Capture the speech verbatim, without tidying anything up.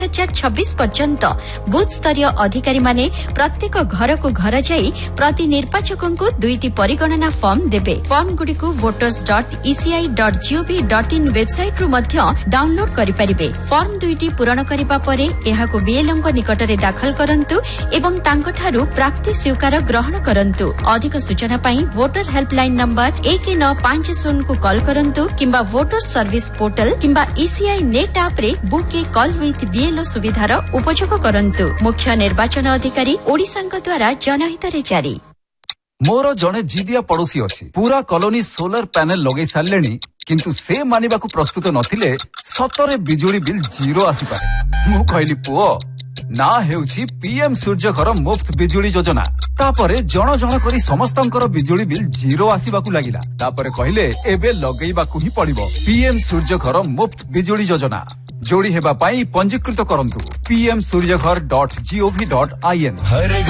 हजार छब्बीस पर्यंत बूथ स्तरीय अधिकारी माने प्रत्येक घर को घर जाई प्रति निर्वाचकों को दुईटी परिगणना फॉर्म देबे। फॉर्म गुडी को voters dot ECI dot gov dot in website रु मध्य डाउनलोड करि परिबे। फॉर्म दुईटी पूरण करिबा परे एहाको बीएलओ को निकट रे दाखल करंतु एवं तांको ठारू प्राप्ति स्वीकार ग्रहण करंतु। अधिक सूचना पाई वोटर हेल्पलाइन नंबर एक नौ पांच शून्य को कॉल करंतु किंबा वोटर सर्विस पोर्टल किंबा ईसीआई नेट ऐप रे book A call with BLO सुविधार उपयोग करंतु। मुख्य निर्वाचन अधिकारी ओडिशांक द्वारा जनहित रे जारी। मोर जने जिदिया पड़ोसी अछि पूरा कॉलोनी सोलर पैनल लगे सारलेनी किंतु से मानिबाकू प्रस्तुत नथिले सतरे बिजुली बिल जीरो आसी पारे। मु कहली पुओ ना हेउछि पीएम सूर्य घर मुफ्त बिजुली योजना। तापरे जण जण करी समस्तंकर बिजुली बिल जीरो आसीबाकू लागिला। तापरे कहले एबे लगेइबाकू ही पड़िबो पीएम सूर्य घर मुफ्त बिजुली योजना। जोड़ी हेबा पाई पंजीकृत करंतु पीएम सूर्य घर डॉट जीओवी डॉट आईएन।